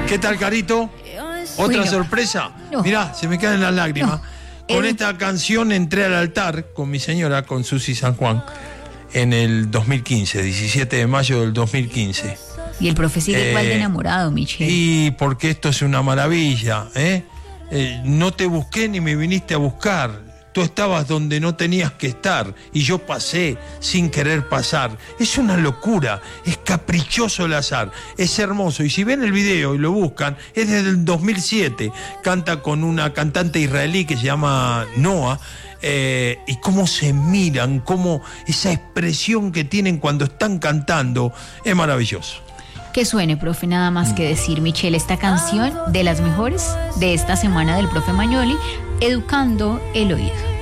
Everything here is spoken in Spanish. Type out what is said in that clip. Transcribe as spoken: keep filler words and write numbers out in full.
¿Qué tal, Carito? ¿Otra Uy, no. sorpresa? No. Mirá, se me caen las lágrimas. No. Con Edu- esta canción entré al altar con mi señora, con Susi San Juan, en el dos mil quince, diecisiete de mayo del dos mil quince. Y el profe sigue Eh, igual de enamorado, Michelle. Y porque esto es una maravilla, ¿eh? Eh, no te busqué ni me viniste a buscar. Tú estabas donde no tenías que estar y yo pasé sin querer pasar. Es una locura, es caprichoso el azar, es hermoso. Y si ven el video y lo buscan, es desde el dos mil siete. Canta con una cantante israelí que se llama Noah. Eh, y cómo se miran, cómo esa expresión que tienen cuando están cantando, es maravilloso. Que suene, profe, nada más que decir, Michelle, esta canción de las mejores de esta semana del profe Magnoli, educando el oído.